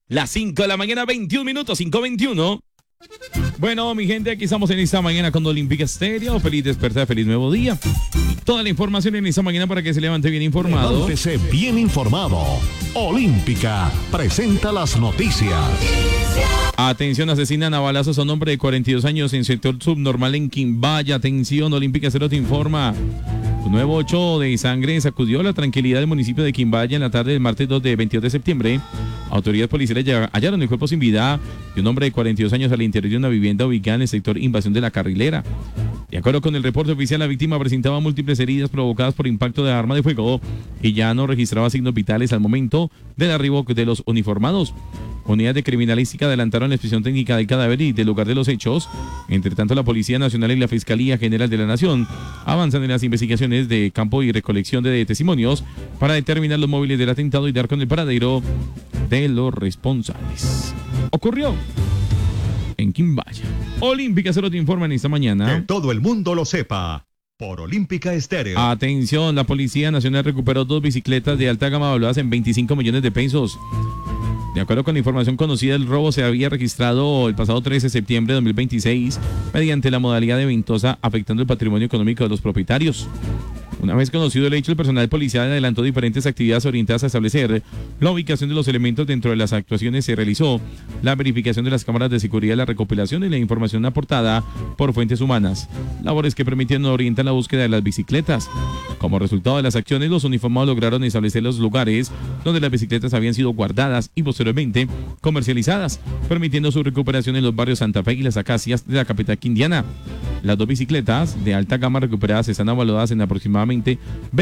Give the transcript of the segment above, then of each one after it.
Las 5 de la mañana, 21 minutos, 5:21. Bueno, mi gente, aquí estamos en esta mañana con Olímpica Estéreo. Feliz despertar, feliz nuevo día. Toda la información en esta mañana para que se levante bien informado. Levántese bien informado. Olímpica presenta las noticias. Atención, asesinan a balazos a un hombre de 42 años en sector subnormal en Quimbaya. Atención, Olímpica Estéreo te informa. Un nuevo hecho de sangre sacudió la tranquilidad del municipio de Quimbaya en la tarde del martes 22 de septiembre. Autoridades policiales hallaron el cuerpo sin vida de un hombre de 42 años al interior de una vivienda ubicada en el sector Invasión de la Carrilera. De acuerdo con el reporte oficial, la víctima presentaba múltiples heridas provocadas por impacto de arma de fuego y ya no registraba signos vitales al momento del arribo de los uniformados. Unidades de criminalística adelantaron la inspección técnica del cadáver y del lugar de los hechos. Entre tanto, la Policía Nacional y la Fiscalía General de la Nación avanzan en las investigaciones de campo y recolección de testimonios para determinar los móviles del atentado y dar con el paradero de los responsables. Ocurrió en Quimbaya. Olímpica se lo te informan esta mañana. Que todo el mundo lo sepa. Por Olímpica Estéreo. Atención, la Policía Nacional recuperó 2 bicicletas de alta gama valuadas en 25 millones de pesos. De acuerdo con la información conocida, el robo se había registrado el pasado 13 de septiembre de 2026 mediante la modalidad de ventosa, afectando el patrimonio económico de los propietarios. Una vez conocido el hecho, el personal policial adelantó diferentes actividades orientadas a establecer la ubicación de los elementos. Dentro de las actuaciones se realizó la verificación de las cámaras de seguridad, la recopilación de la información aportada por fuentes humanas, labores que permitieron orientar la búsqueda de las bicicletas. Como resultado de las acciones, los uniformados lograron establecer los lugares donde las bicicletas habían sido guardadas y posteriormente comercializadas, permitiendo su recuperación en los barrios Santa Fe y Las Acacias de la capital quindiana. Las 2 bicicletas de alta gama recuperadas están avaloradas en aproximadamente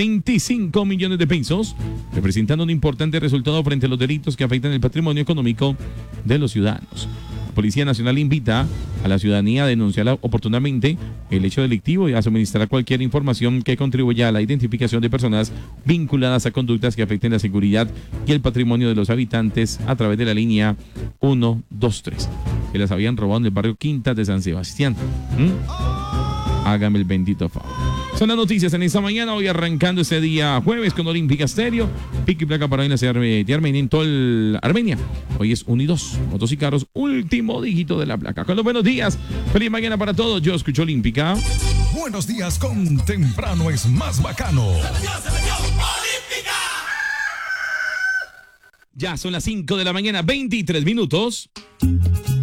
25 millones de pesos, representando un importante resultado frente a los delitos que afectan el patrimonio económico de los ciudadanos. La Policía Nacional invita a la ciudadanía a denunciar oportunamente el hecho delictivo y a suministrar cualquier información que contribuya a la identificación de personas vinculadas a conductas que afecten la seguridad y el patrimonio de los habitantes a través de la línea 123, que las habían robado en el barrio Quintas de San Sebastián. Hágame el bendito favor. Son las noticias en esta mañana, hoy arrancando este día jueves con Olímpica Estéreo. Pico y placa para hoy en la ciudad de Armenia, en Tol, Armenia. Hoy es 1 y 2, motos y carros, último dígito de la placa. Con los buenos días, feliz mañana para todos. Yo escucho Olímpica. Buenos días con temprano es más bacano. Olímpica. Ya son las 5 de la mañana, 23 minutos.